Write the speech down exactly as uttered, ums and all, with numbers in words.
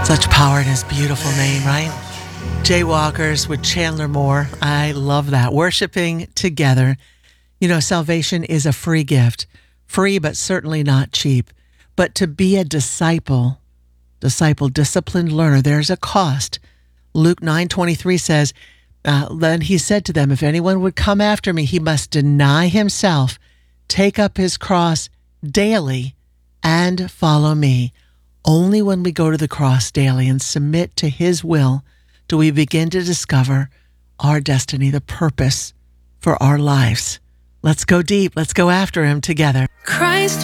Such power in his beautiful name, right? Jaywalkers with Chandler Moore. I love that. Worshiping together. You know, salvation is a free gift. Free, but certainly not cheap. But to be a disciple, disciple, disciplined learner, there's a cost. Luke nine twenty-three says, uh, then he said to them, if anyone would come after me, he must deny himself, take up his cross daily, and follow me. Only when we go to the cross daily and submit to his will do we begin to discover our destiny, the purpose for our lives. Let's go deep. Let's go after him together. Christ